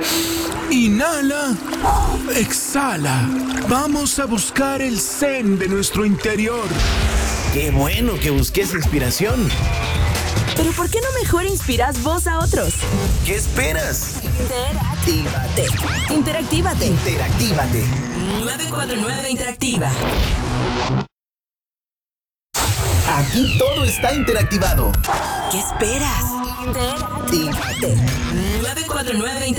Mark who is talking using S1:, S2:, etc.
S1: Inhala. Exhala. Vamos a buscar el zen de nuestro interior.
S2: ¡Qué bueno que busques inspiración!
S3: Pero ¿por qué no mejor inspiras vos a otros?
S2: ¿Qué esperas?
S3: Interactívate.
S4: 949 Interactiva.
S2: Aquí todo está interactivado.
S3: ¿Qué esperas?
S4: Interactívate. 949 Interactiva.